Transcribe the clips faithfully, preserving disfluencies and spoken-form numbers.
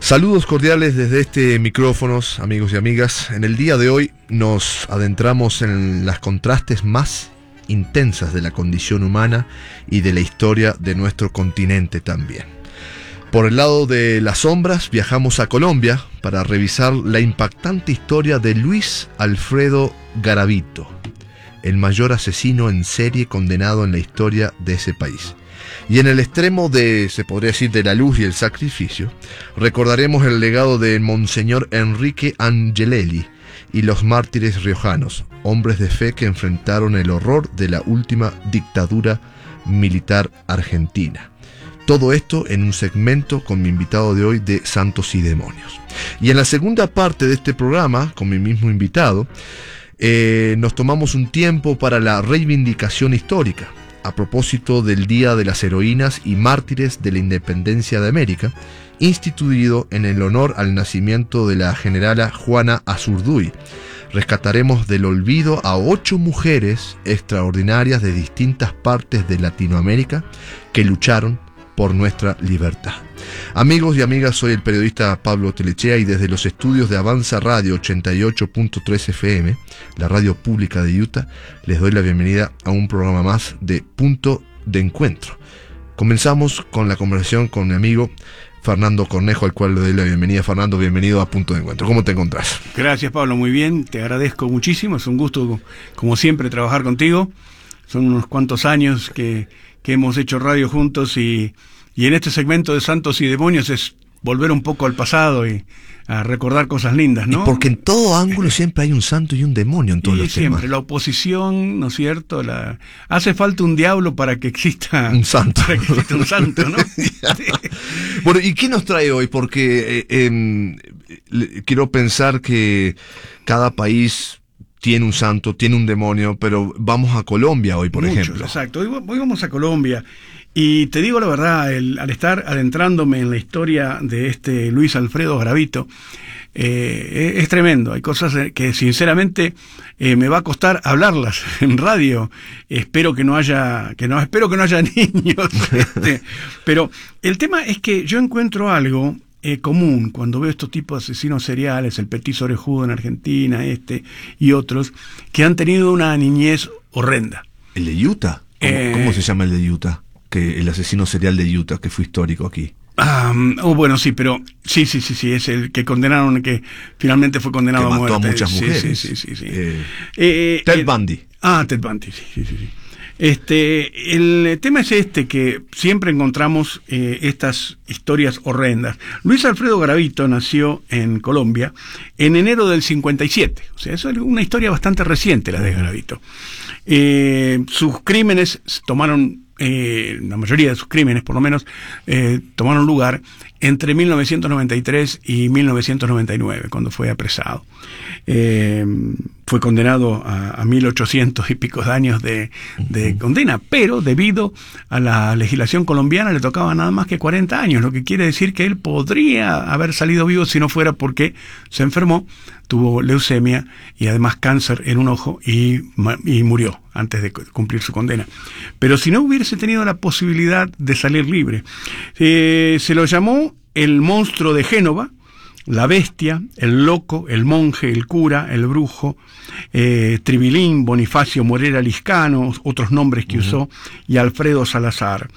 Saludos cordiales desde este micrófonos, amigos y amigas. En el día de hoy nos adentramos en las contrastes más intensas de la condición humana y de la historia de nuestro continente también. Por el lado de las sombras viajamos a Colombia para revisar la impactante historia de Luis Alfredo Garavito, el mayor asesino en serie condenado en la historia de ese país. Y en el extremo de, se podría decir, de la luz y el sacrificio, recordaremos el legado de Monseñor Enrique Angelelli y los mártires riojanos, hombres de fe que enfrentaron el horror de la última dictadura militar argentina. Todo esto en un segmento con mi invitado de hoy de Santos y Demonios. Y en la segunda parte de este programa, con mi mismo invitado, eh, nos tomamos un tiempo para la reivindicación histórica, a propósito del Día de las Heroínas y Mártires de la Independencia de América, instituido en el honor al nacimiento de la generala Juana Azurduy. Rescataremos del olvido a ocho mujeres extraordinarias de distintas partes de Latinoamérica que lucharon por nuestra libertad. Amigos y amigas, soy el periodista Pablo Telechea y desde los estudios de Avanza Radio ochenta y ocho punto tres F M, la radio pública de Utah, les doy la bienvenida a un programa más de Punto de Encuentro. Comenzamos con la conversación con mi amigo Fernando Cornejo, al cual le doy la bienvenida. Fernando, bienvenido a Punto de Encuentro. ¿Cómo te encontrás? Gracias, Pablo, muy bien, te agradezco muchísimo, es un gusto, como siempre, trabajar contigo. Son unos cuantos años que, que hemos hecho radio juntos y, y en este segmento de Santos y Demonios es volver un poco al pasado y a recordar cosas lindas, ¿no? Y porque en todo ángulo siempre hay un santo y un demonio en todos y los siempre, temas. La oposición, ¿no es cierto? La... Hace falta un diablo para que exista un santo. Para que exista un santo, ¿no? Sí. Bueno, ¿y qué nos trae hoy? Porque eh, eh, quiero pensar que cada país tiene un santo, tiene un demonio, pero vamos a Colombia hoy, por Muchos, ejemplo. Exacto, hoy, hoy vamos a Colombia. Y te digo la verdad, el, al estar adentrándome en la historia de este Luis Alfredo Garavito, eh, es, es tremendo. Hay cosas que sinceramente eh, me va a costar hablarlas en radio. Espero que no haya, que no, espero que no haya niños. Este, pero el tema es que yo encuentro algo eh, común cuando veo estos tipos de asesinos seriales, el Petiso Orejudo en Argentina, este y otros, que han tenido una niñez horrenda. ¿El de Utah? ¿Cómo, Eh, ¿cómo se llama el de Utah? Que el asesino serial de Utah, que fue histórico aquí. Um, oh, bueno, sí, pero sí, sí, sí, sí, es el que condenaron, que finalmente fue condenado que a muerte. mató a muchas sí, mujeres. Sí, sí, sí, sí. Eh, eh, Ted eh, Bundy. Ah, Ted Bundy, sí, sí, sí. Este, el tema es este, que siempre encontramos eh, estas historias horrendas. Luis Alfredo Garavito nació en Colombia en enero del cincuenta y siete. O sea, eso es una historia bastante reciente, la de Garavito. Eh, sus crímenes tomaron Eh, la mayoría de sus crímenes, por lo menos, eh, tomaron lugar entre mil novecientos noventa y tres y mil novecientos noventa y nueve, cuando fue apresado. Eh, fue condenado a, a mil ochocientos y pico de años de, de uh-huh. condena, pero debido a la legislación colombiana le tocaba nada más que cuarenta años, lo que quiere decir que él podría haber salido vivo si no fuera porque se enfermó, tuvo leucemia y además cáncer en un ojo y, y murió antes de cumplir su condena. Pero si no hubiese tenido la posibilidad de salir libre, eh, se lo llamó el monstruo de Génova, la bestia, el loco, el monje, el cura, el brujo, eh, Tribilín, Bonifacio Morera Liscano, otros nombres que uh-huh. usó, y Alfredo Salazar.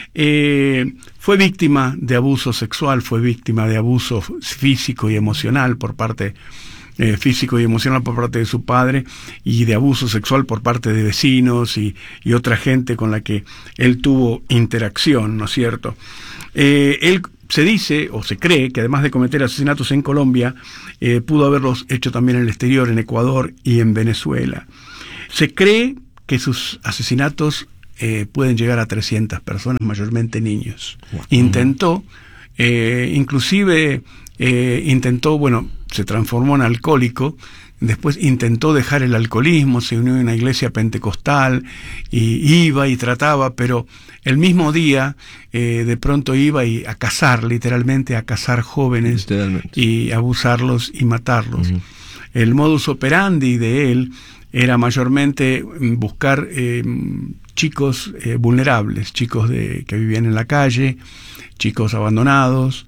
Eh, fue víctima de abuso sexual, fue víctima de abuso físico y emocional por parte Eh, físico y emocional por parte de su padre y de abuso sexual por parte de vecinos y, y otra gente con la que él tuvo interacción, ¿no es cierto? Eh, él se dice o se cree que además de cometer asesinatos en Colombia, eh, pudo haberlos hecho también en el exterior, en Ecuador y en Venezuela. Se cree que sus asesinatos eh, pueden llegar a trescientas personas, mayormente niños. Wow. Intentó, eh, inclusive eh, intentó, bueno, se transformó en alcohólico, después intentó dejar el alcoholismo, se unió a una iglesia pentecostal, y iba y trataba, pero el mismo día eh, de pronto iba y a cazar, literalmente a cazar jóvenes y abusarlos y matarlos. Uh-huh. El modus operandi de él era mayormente buscar eh, chicos eh, vulnerables, chicos de, que vivían en la calle, chicos abandonados,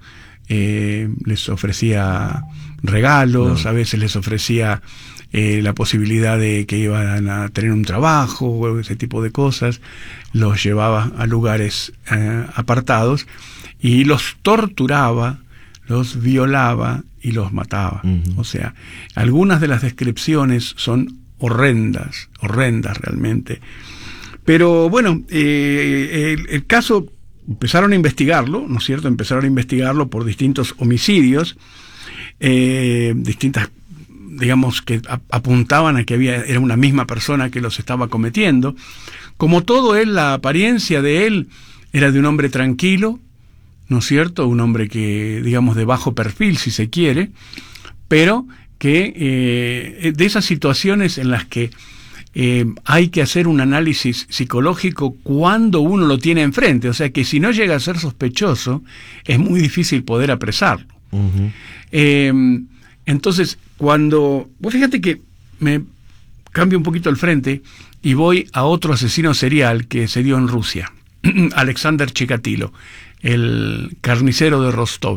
eh, les ofrecía regalos, no. a veces les ofrecía eh, la posibilidad de que iban a tener un trabajo o ese tipo de cosas, los llevaba a lugares eh, apartados y los torturaba, los violaba y los mataba. Uh-huh. O sea, algunas de las descripciones son horrendas, horrendas realmente. Pero bueno, eh, el, el caso empezaron a investigarlo, ¿no es cierto? Empezaron a investigarlo por distintos homicidios, eh, distintas, digamos, que a, apuntaban a que había era una misma persona que los estaba cometiendo. Como todo él, la apariencia de él era de un hombre tranquilo, ¿no es cierto? Un hombre que, digamos, de bajo perfil, si se quiere, pero que eh, de esas situaciones en las que eh, hay que hacer un análisis psicológico cuando uno lo tiene enfrente, o sea que si no llega a ser sospechoso, es muy difícil poder apresarlo. Uh-huh. Eh, entonces, cuando... Vos fíjate que me cambio un poquito el frente y voy a otro asesino serial que se dio en Rusia, Alexander Chikatilo, el carnicero de Rostov.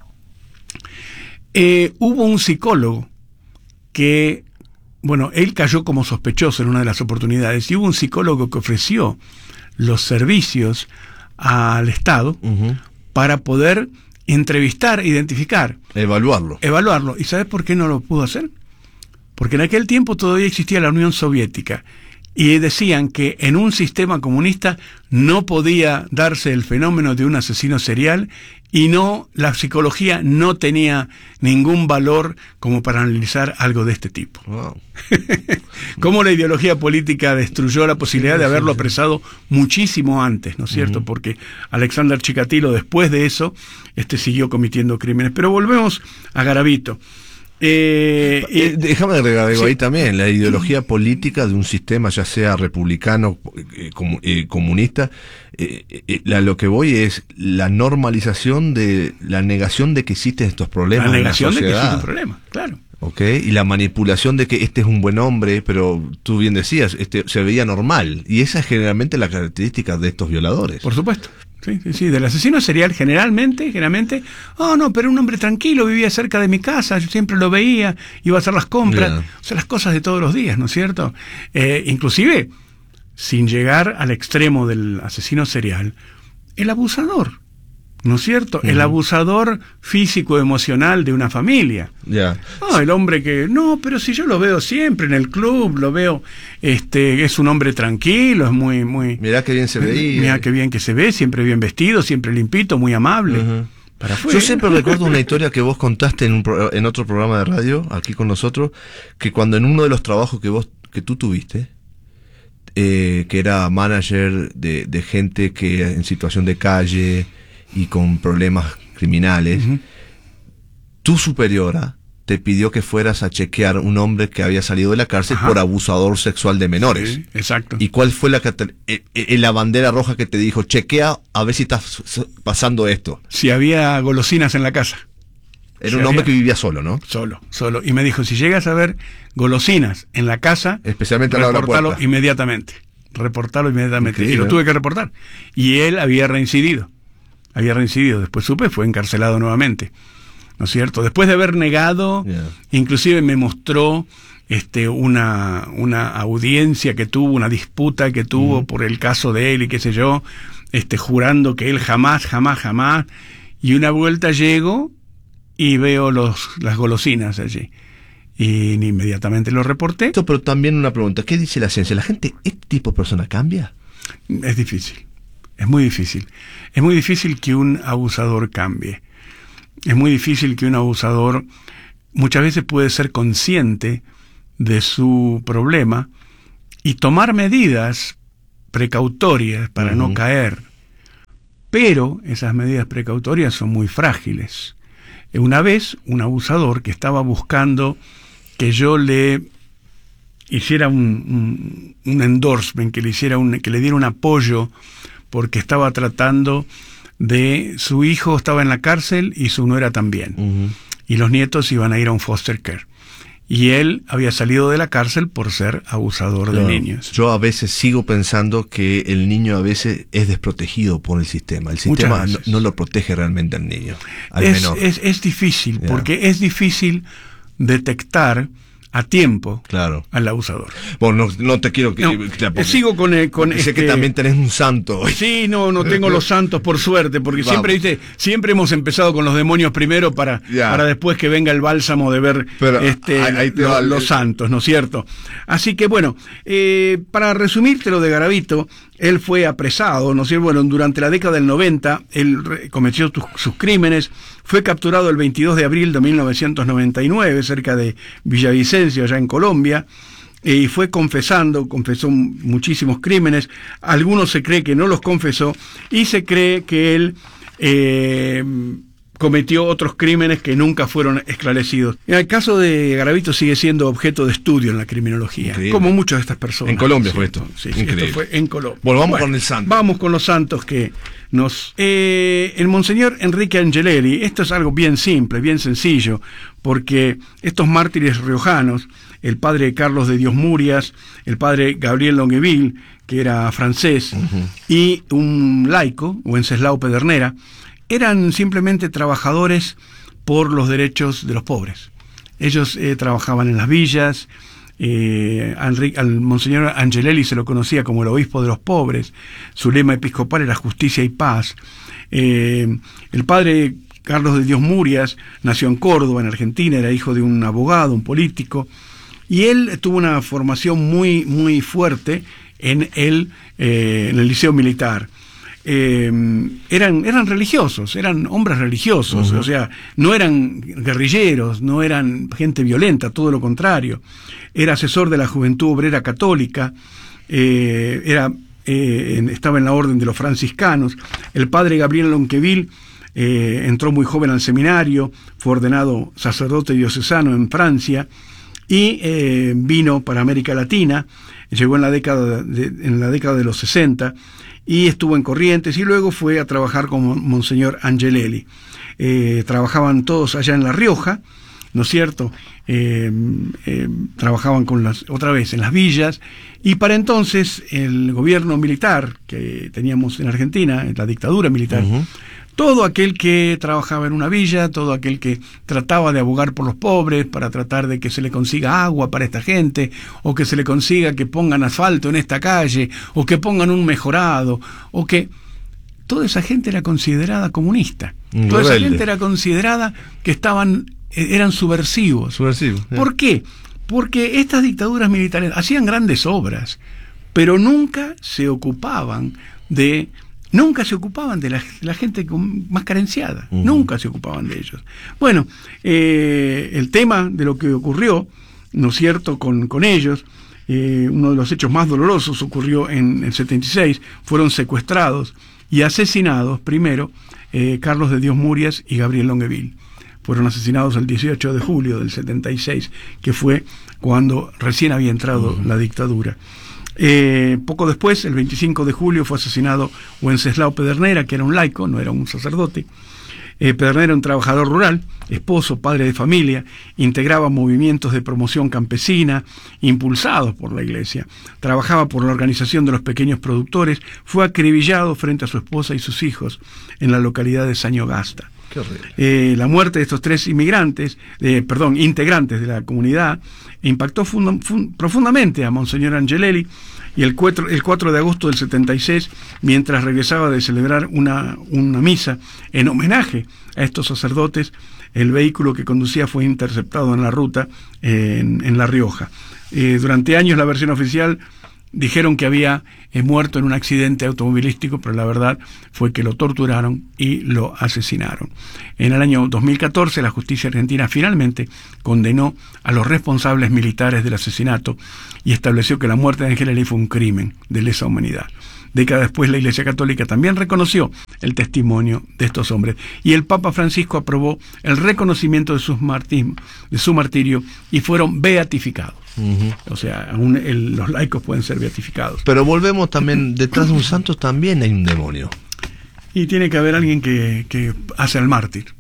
Eh, hubo un psicólogo que, bueno, él cayó como sospechoso en una de las oportunidades, y hubo un psicólogo que ofreció los servicios al Estado uh-huh. para poder entrevistar, identificar, evaluarlo. Evaluarlo. ¿Y sabes por qué no lo pudo hacer? Porque en aquel tiempo todavía existía la Unión Soviética. Y decían que en un sistema comunista no podía darse el fenómeno de un asesino serial y no, la psicología no tenía ningún valor como para analizar algo de este tipo. Wow. Cómo la ideología política destruyó la posibilidad sí, de haberlo sí, sí. apresado muchísimo antes, ¿no es cierto? Uh-huh. Porque Alexander Chikatilo, después de eso, este siguió cometiendo crímenes. Pero volvemos a Garavito. Eh, eh, déjame agregar algo sí. ahí también, la ideología política de un sistema, ya sea republicano, eh, com, eh, comunista, eh, eh, la, lo que voy es la normalización de la negación de que existen estos problemas. La negación en la de que sociedad. existen problemas, claro. Okay, y la manipulación de que este es un buen hombre, pero tú bien decías, este se veía normal, y esa es generalmente la característica de estos violadores. Por supuesto. Sí, sí, sí, del asesino serial generalmente, generalmente, oh no, pero un hombre tranquilo, vivía cerca de mi casa, yo siempre lo veía, iba a hacer las compras, yeah. o sea, las cosas de todos los días, ¿no es cierto? Eh, inclusive, sin llegar al extremo del asesino serial, el abusador, ¿no es cierto? Uh-huh. El abusador físico-emocional de una familia. Ya. Yeah. Oh, el hombre que, no, pero si yo lo veo siempre en el club, lo veo, este, es un hombre tranquilo, es muy, muy... Mirá qué bien se veía. Mirá qué bien que se ve, siempre bien vestido, siempre limpito, muy amable. Uh-huh. Para yo siempre recuerdo una historia que vos contaste en, un pro, en otro programa de radio, aquí con nosotros, que cuando en uno de los trabajos que vos, que tú tuviste, eh, que era manager de, de gente que en situación de calle y con problemas criminales, uh-huh. tu superiora te pidió que fueras a chequear un hombre que había salido de la cárcel Ajá. por abusador sexual de menores. Sí, exacto. ¿Y cuál fue la, eh, eh, la bandera roja que te dijo, chequea a ver si está pasando esto? Si había golosinas en la casa. Era si un había... hombre que vivía solo, ¿no? Solo, solo. Y me dijo, si llegas a ver golosinas en la casa, especialmente al lado de la puerta, reportalo inmediatamente. Reportalo inmediatamente. Increíble. Y lo tuve que reportar. Y él había reincidido. Había reincidido, después supe, fue encarcelado nuevamente, ¿no es cierto? Después de haber negado, yeah. inclusive me mostró este, una, una audiencia que tuvo, una disputa que tuvo mm. por el caso de él y qué sé yo, este, jurando que él jamás, jamás, jamás, y una vuelta llego y veo los, las golosinas allí. Y inmediatamente lo reporté. Esto, pero también una pregunta, ¿qué dice la ciencia? ¿La gente, este tipo de persona cambia? Es difícil. Es muy difícil. Es muy difícil que un abusador cambie. Es muy difícil que un abusador muchas veces puede ser consciente de su problema y tomar medidas precautorias para uh-huh. no caer. Pero esas medidas precautorias son muy frágiles. Una vez, un abusador que estaba buscando que yo le hiciera un, un, un endorsement, que le hiciera un, que le diera un apoyo, porque estaba tratando de... Su hijo estaba en la cárcel y su nuera también. Uh-huh. Y los nietos iban a ir a un foster care. y él había salido de la cárcel por ser abusador Claro. de niños. Yo a veces sigo pensando que el niño a veces es desprotegido por el sistema. El sistema no, no lo protege realmente al niño, al es, menor. es, es difícil, Ya. porque es difícil detectar a tiempo Claro. al abusador. Bueno, no, no te quiero que... No, que- porque- sigo con, el- con porque sé este- que también tenés un santo hoy. Sí, no, no tengo los santos por suerte, porque Vamos. siempre, ¿viste? Siempre hemos empezado con los demonios primero para, Ya. para después que venga el bálsamo de ver Pero este, ahí- ahí te lo- va el- los santos, ¿no es cierto? Así que bueno, eh, para resumirte lo de Garavito, él fue apresado, ¿no es cierto? Bueno, durante la década del noventa, él re- cometió tus- sus crímenes, fue capturado el veintidós de abril de mil novecientos noventa y nueve, cerca de Villavicencio, allá en Colombia, y fue confesando, confesó muchísimos crímenes, algunos se cree que no los confesó, y se cree que él eh, cometió otros crímenes que nunca fueron esclarecidos. En el caso de Garavito sigue siendo objeto de estudio en la criminología, Increíble. como muchas de estas personas. En Colombia ¿no fue es cierto? esto. Sí, sí, Increíble. esto fue en Colombia. Bueno, vamos con el santo. Vamos con los santos que nos... Eh, el Monseñor Enrique Angelelli, esto es algo bien simple, bien sencillo, porque estos mártires riojanos, el padre Carlos de Dios Murias, el padre Gabriel Longueville, que era francés, uh-huh. y un laico, Wenceslao Pedernera, eran simplemente trabajadores por los derechos de los pobres. Ellos eh, trabajaban en las villas, eh, al, al Monseñor Angelelli se lo conocía como el obispo de los pobres, su lema episcopal era justicia y paz. Eh, el padre Carlos de Dios Murias nació en Córdoba, en Argentina, era hijo de un abogado, un político, y él tuvo una formación muy, muy fuerte en el, eh, en el liceo militar. Eh, eran, eran religiosos, eran hombres religiosos, uh-huh. o sea, no eran guerrilleros, no eran gente violenta, todo lo contrario. Era asesor de la Juventud Obrera Católica, eh, era, eh, en, estaba en la orden de los franciscanos. El padre Gabriel Longueville eh, entró muy joven al seminario, fue ordenado sacerdote diocesano en Francia y eh, vino para América Latina, llegó en la década de, en la década de los sesenta, y estuvo en Corrientes y luego fue a trabajar con Monseñor Angelelli. Eh, trabajaban todos allá en La Rioja, ¿no es cierto? Eh, eh, trabajaban con las, otra vez en las villas, y para entonces el gobierno militar que teníamos en Argentina, la dictadura militar, uh-huh. todo aquel que trabajaba en una villa, todo aquel que trataba de abogar por los pobres para tratar de que se le consiga agua para esta gente, o que se le consiga que pongan asfalto en esta calle, o que pongan un mejorado, o que... toda esa gente era considerada comunista. Un toda rebelde. Esa gente era considerada que estaban, eran subversivos. Subversivo, yeah. ¿Por qué? Porque estas dictaduras militares hacían grandes obras, pero nunca se ocupaban de... Nunca se ocupaban de la, la gente con, más carenciada, uh-huh. nunca se ocupaban de ellos. Bueno, eh, el tema de lo que ocurrió, ¿no es cierto?, con, con ellos, eh, uno de los hechos más dolorosos ocurrió en el setenta y seis, fueron secuestrados y asesinados primero eh, Carlos de Dios Murias y Gabriel Longueville. Fueron asesinados el dieciocho de julio del setenta y seis, que fue cuando recién había entrado uh-huh. la dictadura. Eh, poco después, el veinticinco de julio, fue asesinado Wenceslao Pedernera, que era un laico, no era un sacerdote. Eh, Pedernera era un trabajador rural, esposo, padre de familia, integraba movimientos de promoción campesina, impulsados por la iglesia. Trabajaba por la organización de los pequeños productores, fue acribillado frente a su esposa y sus hijos en la localidad de Sañogasta. Qué horrible. Eh, la muerte de estos tres inmigrantes, eh, perdón, integrantes de la comunidad, impactó funda, fund, profundamente a Monseñor Angelelli, y el cuatro, el cuatro de agosto del setenta y seis, mientras regresaba de celebrar una, una misa en homenaje a estos sacerdotes, el vehículo que conducía fue interceptado en la ruta eh, en, en La Rioja. Eh, durante años la versión oficial dijeron que había eh, muerto en un accidente automovilístico, pero la verdad fue que lo torturaron y lo asesinaron. En el año dos mil catorce, la justicia argentina finalmente condenó a los responsables militares del asesinato y estableció que la muerte de Angelelli fue un crimen de lesa humanidad. Décadas después, la Iglesia Católica también reconoció el testimonio de estos hombres, y el Papa Francisco aprobó el reconocimiento de, sus martismo, de su martirio, y fueron beatificados. Uh-huh. O sea, aún el, los laicos pueden ser beatificados. Pero volvemos también, detrás de un santo también hay un demonio. Y tiene que haber alguien que, que hace al mártir.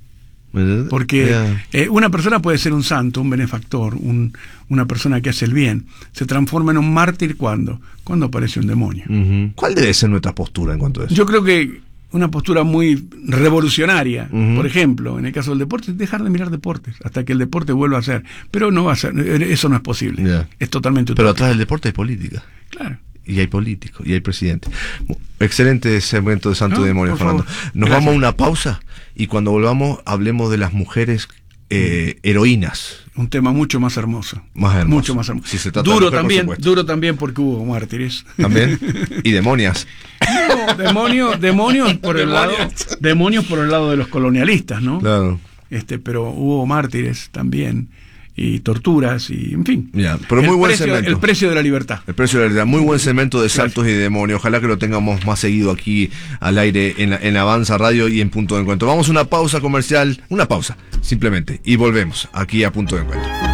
Porque yeah. eh, una persona puede ser un santo, un benefactor, un, una persona que hace el bien. Se transforma en un mártir cuando, cuando aparece un demonio. Uh-huh. ¿Cuál debe ser nuestra postura en cuanto a eso? Yo creo que una postura muy revolucionaria, uh-huh. por ejemplo, en el caso del deporte, dejar de mirar deportes hasta que el deporte vuelva a ser. Pero no va a ser, eso no es posible. Yeah. Es totalmente Pero utópico. atrás del deporte hay política. Claro. Y hay políticos, y hay presidentes. Excelente segmento de Santo no, Demonio, Fernando. Nos Gracias. vamos a una pausa y cuando volvamos hablemos de las mujeres eh, heroínas. Un tema mucho más hermoso. Más hermoso. Mucho más hermoso. Si se trata duro de mujer, también, por supuesto. duro también porque hubo mártires. También. Y demonias. No, demonios, demonios por el lado, demonios por el lado de los colonialistas, ¿no? Claro. Este, pero hubo mártires también y torturas y en fin. Ya, pero muy el buen precio, segmento. El precio de la libertad. El precio de la realidad. Muy buen segmento de Santos y Demonios. Ojalá que lo tengamos más seguido aquí al aire en, la, en Avanza Radio y en Punto de Encuentro. Vamos a una pausa comercial, una pausa, simplemente, y volvemos aquí a Punto de Encuentro.